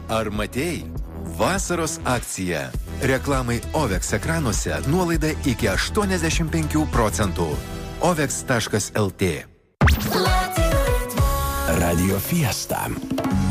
Ar matei? Vasaros akcija. Reklamai OVEX ekranuose nuolaida iki 85%. OVEX.lt. Radio Fiesta.